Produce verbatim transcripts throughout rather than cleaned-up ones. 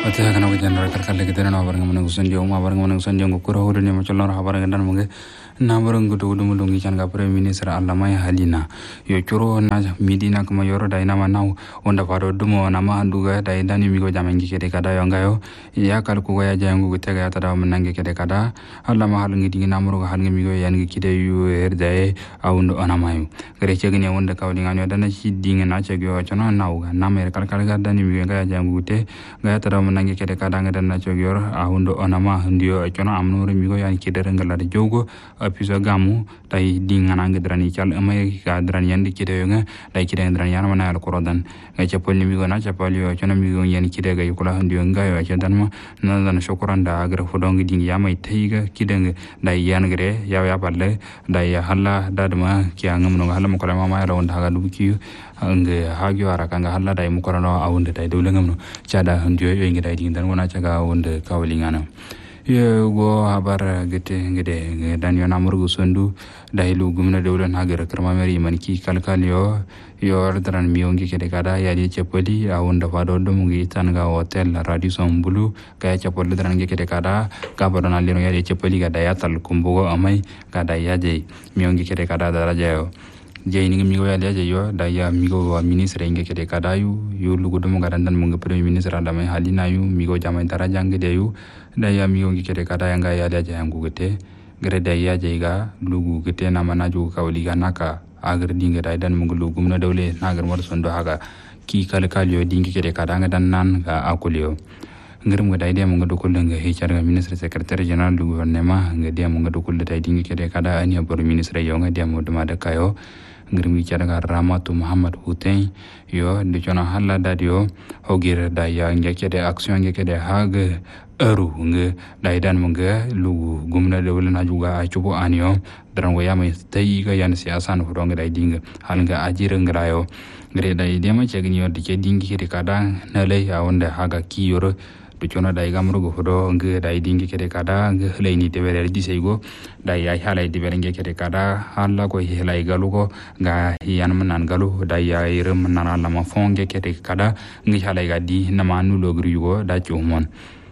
Ate kana ko janra kal kal ke dana barang mana usan dia uma barang mana usan dia ngukura hodo ni macam lor habarang dan mungkin na barang gudu gudu mudungi can ka prime minister Allama Halina yo curo na midina kuma yoro dai nama nau onda paro dumo nama anduga dai dani migo jamengi kede kada yo ngayo ya kal ko ya jangu gutega ya tada menangi kede kada Allama halngi dingi namuro halngi migo yangi kide yu herdae awundo anamayu gere chegni wonda kawlinga dana shi dingi na chegyo chano nauga namer kal kal ga dani migo ga jangu gute ga tada menangi kede kada ngada na chegyor awundo anama ndio chano amnore migo yani kide rengala de jogo episode gamu dai dingana ngedrani chal amay ka drani yandi kide nga dai kide ndrani yana mana al korodan ga chapol ni migo na chapol yo chano migo yani kide ga yukula ndio nga yo chadan ma na dan shokuran da agra fodong ding yamay taiga kide dai yan gre ya ya balle dai halla dadma kya ngamno halla mo kala mama rawon daga duki nge hagyo araka nga halla dai mo korano awunde dai dole ngamno chada ndio yo ngi dai ding dan wona chaga awunde kawlingana ye go habar gete ngede dan yo namurgu sondu dailu gumna dawlan hagar karmameri manki kalkal yo yo ardran miongi kede kada ya di chepoli awunda fado domungi tanga hotel Radisson Blu kaya chepoli dran kede kada kabadona lino ya di chepoli kada ya tal kumbugo amai kada ya je miongi kede kada daraja yo jey ni migo ya leje yo da ya migo wa ministre nge kede kada yu yu lugu dum garandan munga premier ministre Allama Halina yu migo jamai daraja ngede yu da ya migo ngi kede kada yanga ya leje yangu gete gere da ya jeyga lugu gete na manaju kawli ga naka agar dinga da dan munga lugu mna dawle nagar mar sondo haga ki kal kal yo dingi kede kada nga dan nan ga akulyo ngirum ga dai munga dukul nga he charga ministre secretary general du gouvernement nga dia munga dukul da dingi kede kada ani bor ministre yo nga dia moduma da kayo ngirum gi charga Ramatu Muhammad Hussein yo de chona halla dadio hogir da ya ngeke de action ngeke de hag eru nge dai dan munga lugu gumna de wala juga acubo anio dran go yama tayi ga yan siyasa no ronga dai dinga halnga ajira ngrayo ngre dai de ma chegni yo de ke dingi kede kada na lay ya wonda haga kiyoro de chona dai gamro go fodo nge dai dingi kede kada nge leyni de were di seygo dai ya halay di were nge kede kada halla ko helay galugo ga yan manan galu dai ya irem manan alla ma fonge kede kada nge halay ga di na manu lo grigo da chumon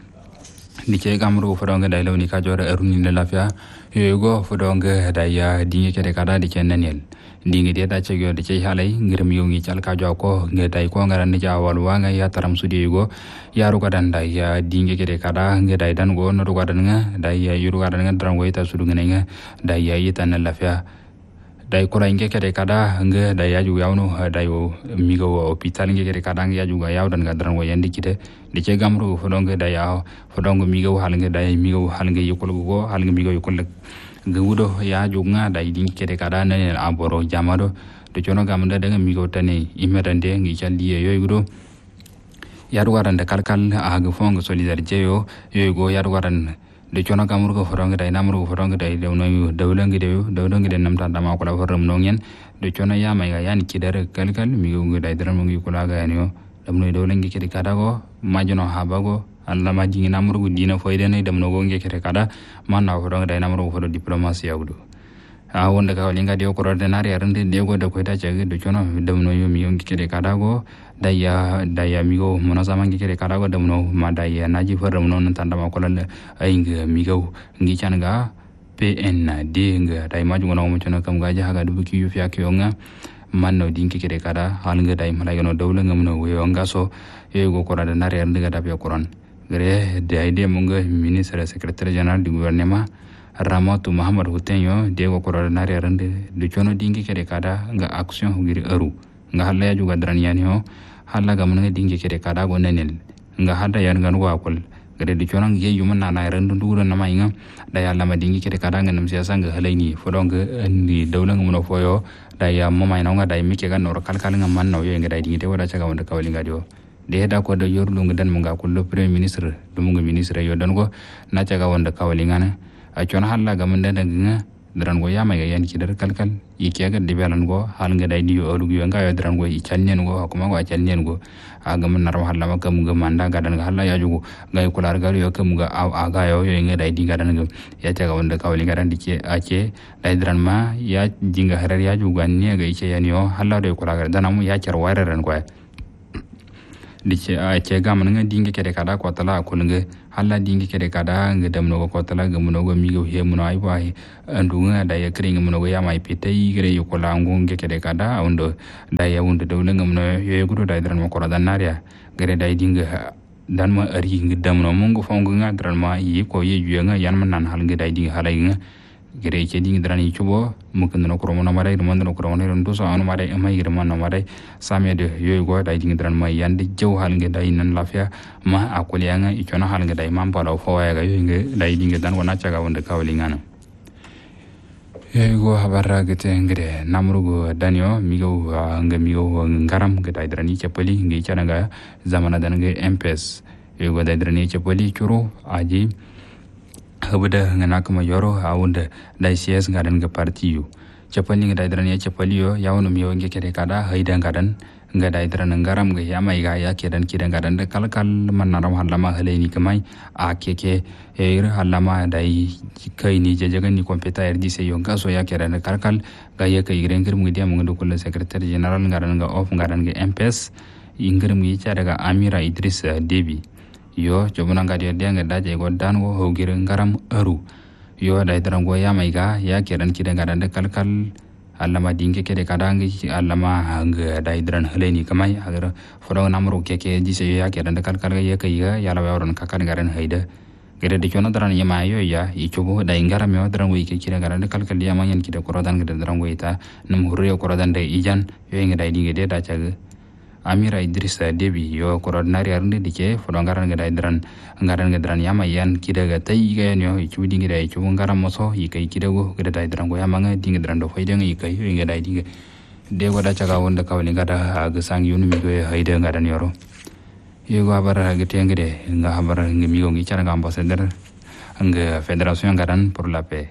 dike gamro fodo nge dai lawni ka jora eruni le lafia yego fodo nge dai ya dingi kede kada di kenenel dingi de da chegyo de che halay ngirum yongi chal ka jo ko nge dai ko ngaran ni jawal wa nga ya taram sudi yego ya ru kadan dai ya dingi kede kada nge dai dan go no ru kadan nga dai ya yuru kadan nga dran go ita sudu nge nga dai ya ita na lafia dai ko range kede kada nge dai ya ju yawno dai o migo hospital nge kede kada nge ya ju ga yaw dan ga dran go yandi kide de che gamru fo donge dai ya fo dongo migo hal nge dai migo hal nge yukul go hal nge migo yukul gewudo ya junga dai din kede kada ne aboro jamado de chono gamda daga migo tane imerande ngi chaldi yo yugo ya rugaran da kalkal aga fonga solidarité yo yo ya rugaran de chono gamur go foronga dai namru go foronga dai lewno yu dawlangi de yo dawlangi de namta dama ko la forum no ngen de chono ya mai ga yani kidare kalkal migo go dai dram ngi ko la ga yani yo damno dawlangi kede kada go majono habago alla ma jingi namru dina foyde ne dem no gonge kete kada man na hodo dai namru hodo diplomasi yawdu a wonda ka linga de ko ordinary arande de go da ko ta jage do chono dem no yo mi yongi kete kada go daya daya mi go mona sama ngi kete kada go dem no ma daya naji faram no nan tanda ma ko la ay ngi mi go ngi chan ga P N D nga dai ma jungo no mo chono kam ga ja ga du ki yu fya ki nga man no dinki kete kada hal nga dai mala no dawla ngam no yo nga so e go ko ordinary arande ga da be koran gere de ide munga ministre secrétaire général du gouvernement Ramatu Muhammad Hussein yo de go coordinateur rende de chono dingi kede kada nga action hugiri eru nga halla ya juga dran yani ho halla ga munga dingi kede kada go nenel nga hada yan gan go akol gere de chono ngi yuma na na rendu nduro na mainga da ya lama dingi kede kada nga nam siyasa nga halaini fodonga ndi dawla nga muno foyo da ya mama ina nga da mike ga nor kalkal nga man no yo nga da dingi te wada chaga wanda kawli ngadio de da ko do yorlu ngi dan munga ko le premier ministre do munga ministre yo dan go na caga wanda kawli ngana a chon halla ga mun da nga dran go yama ga yan kidar kalkal yiki ga de belan go hal nga dai di yo lu yo nga yo dran go i chalnen go kuma go chalnen go a ga mun nar halla ma kam ga manda ga dan halla ya jugo ga ko lar ga yo kam ga a ga yo yo nga dai di ga dan ga ya caga wanda kawli ngaran dike a ce dai dran ma ya jinga harar ya jugo ne ga ice yan yo halla do ko lar ga dan mu ya char wararan go dice a ce ga mun nga dinga kede kada ko tala ko nga halla dinga kede kada nga damno ko tala ga mun go mi go he mun ai ba andu nga da ya kring mun go ya mai pitai gre yo ko lango nga kede kada ondo da ya ondo do nga mun yo gudo da dran ko da naria gre da dinga dan ma ari nga damno mun go fongo nga dran ma yi ko ye yu nga yan man nan hal nga da dinga halai nga gere ce dinga dran yi chubo mukun no ko mo na mare mo no ko no ndo so anu mare mai gere man no mare samye de yoy go da dinga dran mai yande jew hal nga dai nan lafiya ma akuli nga i chona hal nga dai man pala fo ya ga yoy nga dai dinga dan wana chaga wonde kawli ngana yoy go habara gete ngre namrugo danyo migo nga migo ngaram ga dai dran yi chapali ngi chana ga zamana dan nga mpes yoy go dai dran yi chapali churo aji habada ngana kuma yoro awunda dai cs ngadan ga partiyo chapali nga dai dran ya chapali yo yawno miyo nge kede kada haida ngadan nga dai dran ngaram ga yamai ga ya kedan kidan ngadan da kalkal manaram halama haleni kamai a keke er halama dai kai ni jajagan ni kompeta er dise yo ngaso ya kedan kalkal ga ya kai giren girmu dia mungu kullu secretary general ngadan ga of ngadan ga mpes ingirmu yi daga amira idris debi yo jobuna ngadi dia nga daje go dan go hogir ngaram aru yo dai dran go ya mai ga ya kedan kidan ngadan da kalkal allama dinge kede kadangi allama hanga dai dran heleni kamai agar fodo namro keke jise ya kedan da kalkal ya kai ga ya la waron kakan ngaran haida gede de chono dran ya mayo ya i chobo dai ngaram yo dran go ike kidan ngadan da kalkal ya manyan kida korodan gede dran go ita num hurriyo korodan dai ijan yo nga dai dinge de da chaga amira idris debi yo korodinari arnde dike fodo ngaran ga dran ngaran ga dran yama yan kida ga tai ga yo ichu dingi dai chu ngaram moso i kai kida go ga dai dran go yama nga dingi dran do faida ngi kai yo nga dai dingi de go da chaga wonda kawli ngada ga sang yunu mi go haida ngadan yoro yo go habara ga tengede nga habara ngi mi go ngi chara ga ambassadeur nga federation ngadan pour la paix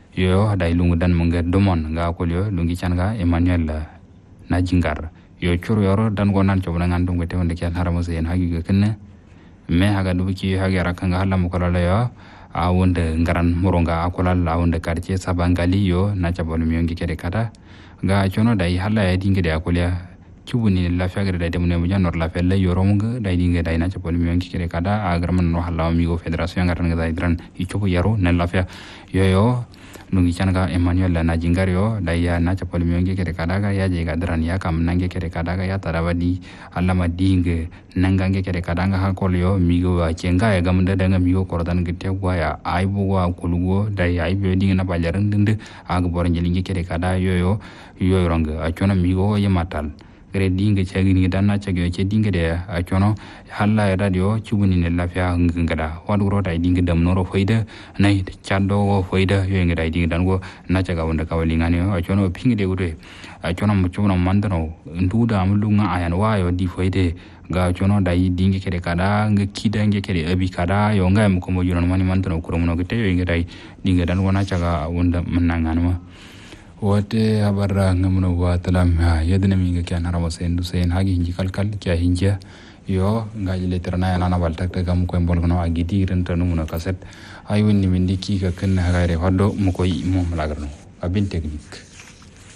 yo dai lungu dan mo nga domon nga ko yo lungi changa emmanuel na jingar yo churu yoro dan go nan chobna ngandung bete wonde kyan haramo sen hagi ga kenne me haga du ki hagi rakanga hala mo kala yo a wonde ngaran moronga akola la wonde quartier sabangali yo na chabol mi ngi kede kada ga chono dai hala ya dingi de akolia chubuni la fagre dai demune mo janor la felle yoro mo dai dingi dai na chabol mi ngi kede kada a garman no hala mi go federation ngaran ga dai dran i chobu yaro na la fa yo yo nungi changa emmanuel na jingario dai ya na chapol mi ngi kede kada ga ya je ga dran ya kam nange kede kada ga ya tarawadi allama dinge nangange kede kada ga hakol yo mi go wa chenga ya gam da nga mi go kordan gite gwa ya ai bu wa kulugo dai ai be dinga na bajaran dinde ag bor ngi kede kada yo yo yo ranga a chona mi go ya matal gre dinga chagi ni dan na chagi che dinga de a chono halla ya radio chubuni ne lafiya ngada wadu ro dai dinga dam noro foida nai chando go foida yo ngi dai dinga dan go na chaga wonda kawali ngani a chono pingi de gure a chono mu chono mandano nduda amlunga ayan wa yo di foide ga chono dai dinga kede kada nga kida nge kede abi kada yo nga mu ko mo juron mani mandano kuro mo gite yo ngi dai dinga dan wona chaga wonda manangana wote habara ngamuno wa talam yadna mi nga kyan harama sen du sen hagi hinji kalkal kya hinja yo ngaji leterna ya nana bal tak gam ko embol no agidi renta no muno kaset ay wonni min diki ka ken hagare hoddo mu koy mo malagarno abin technique